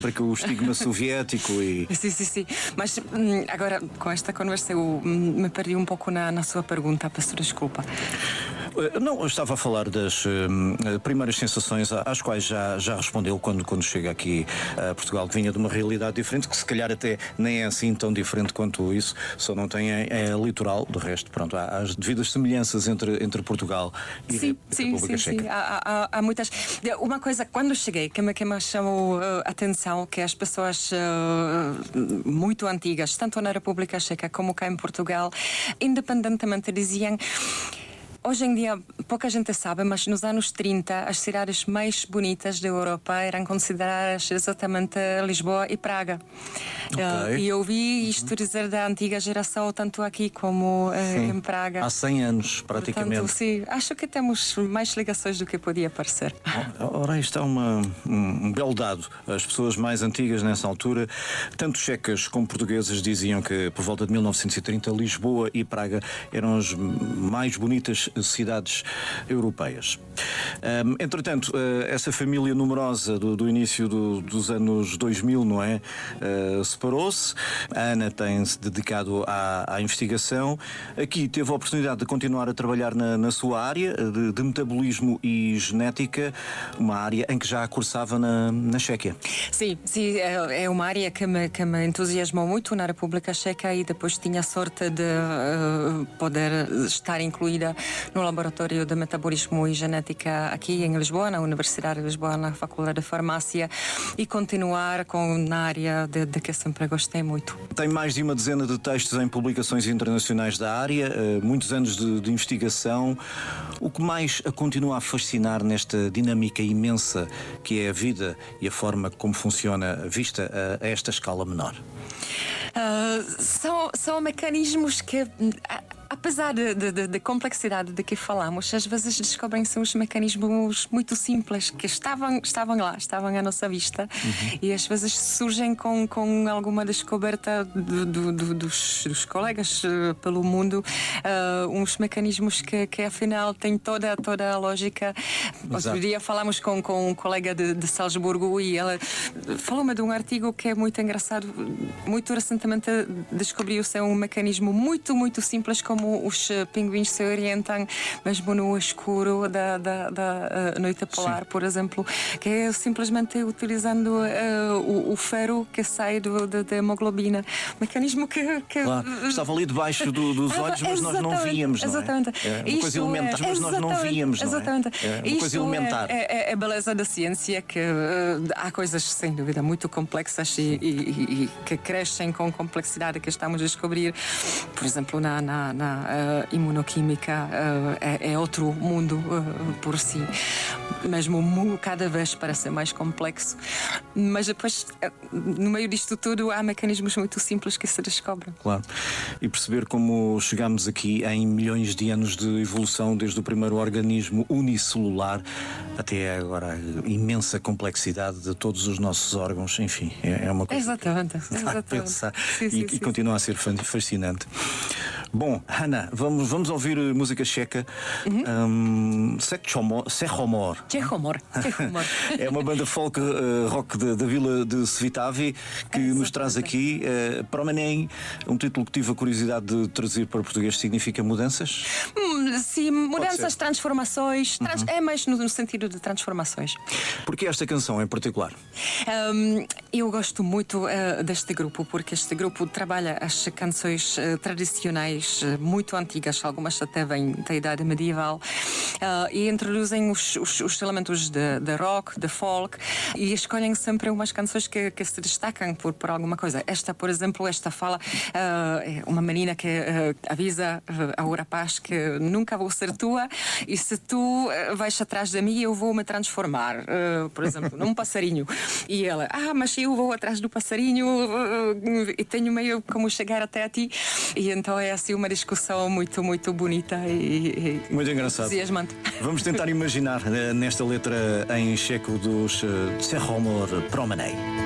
para que o estigma soviético e... Sim. Mas agora, com esta conversa, eu me perdi um pouco na sua pergunta. Peço desculpa. Não, eu estava a falar das primeiras sensações às quais já respondeu quando chega aqui a Portugal, que vinha de uma realidade diferente, que se calhar até nem é assim tão diferente quanto isso, só não tem é litoral. De resto, pronto, há as devidas semelhanças entre Portugal e a República Checa. Sim. Há muitas. Uma coisa, quando cheguei, que me chamou a atenção, que as pessoas muito antigas, tanto na República Checa como cá em Portugal, independentemente diziam... Hoje em dia, pouca gente sabe, mas nos anos 30, as cidades mais bonitas da Europa eram consideradas exatamente Lisboa e Praga. Okay. E eu ouvi isto dizer da antiga geração, tanto aqui como em Praga. Há 100 anos, praticamente. Portanto, sim, acho que temos mais ligações do que podia parecer. Ora, isto é um belo dado. As pessoas mais antigas nessa altura, tanto checas como portuguesas, diziam que por volta de 1930 Lisboa e Praga eram as mais bonitas cidades europeias. Entretanto, essa família numerosa do início dos anos 2000, não é? Separou-se. A Ana tem-se dedicado à investigação. Aqui teve a oportunidade de continuar a trabalhar na sua área de metabolismo e genética, uma área em que já cursava na Chequia. Sim, é uma área que me entusiasmou muito na República Checa e depois tinha a sorte de poder estar incluída no laboratório de metabolismo e genética aqui em Lisboa, na Universidade de Lisboa, na Faculdade de Farmácia, e continuar na área de que sempre gostei muito. Tem mais de uma dezena de textos em publicações internacionais da área, muitos anos de investigação. O que mais a continua a fascinar nesta dinâmica imensa que é a vida e a forma como funciona vista a esta escala menor? São mecanismos que... Apesar da complexidade de que falamos, às vezes descobrem-se uns mecanismos muito simples que estavam lá, estavam à nossa vista, e às vezes surgem com alguma descoberta dos colegas pelo mundo, uns mecanismos que afinal têm toda a lógica. Outro dia falamos com um colega de Salzburgo e ela falou-me de um artigo que é muito engraçado. Muito recentemente descobriu-se um mecanismo muito simples, como os pinguins se orientam mesmo no escuro da noite polar, por exemplo, que é simplesmente utilizando o ferro que sai da hemoglobina. Mecanismo que claro, estava ali debaixo dos olhos, mas nós não víamos, não é? Exatamente. É uma coisa elementar, mas nós não víamos, exatamente. Não é? É uma coisa elementar. É a beleza da ciência, que há coisas, sem dúvida, muito complexas e que crescem com complexidade que estamos a descobrir. Por exemplo, na imunoquímica é outro mundo por si. Mesmo cada vez parece mais complexo. Mas depois, no meio disto tudo, há mecanismos muito simples que se descobrem. Claro. E perceber como chegamos aqui em milhões de anos de evolução, desde o primeiro organismo unicelular até agora a imensa complexidade de todos os nossos órgãos. Enfim, é uma coisa exatamente. pensar. Sim. E continua a ser fascinante. Bom, Ana, vamos ouvir música checa. Čehomor. É uma banda folk rock da vila de Svitavi que nos traz aqui Promenei, um título que tive a curiosidade de traduzir para português. Significa mudanças? Sim, mudanças, transformações. É mais no sentido de transformações. Porque esta canção em particular? Eu gosto muito deste grupo, porque este grupo trabalha as canções tradicionais muito antigas, algumas até vêm da idade medieval, e introduzem os elementos de rock, de folk, e escolhem sempre umas canções que se destacam por alguma coisa. Esta, por exemplo, fala é uma menina que avisa ao rapaz que nunca vou ser tua, e se tu vais atrás de mim eu vou me transformar, por exemplo, num passarinho. E ela, mas eu vou atrás do passarinho e tenho meio como chegar até a ti. E então é assim uma discussão muito bonita e muito engraçado. Entusiasmante. Vamos tentar imaginar nesta letra em checo dos Čehomor Promenei.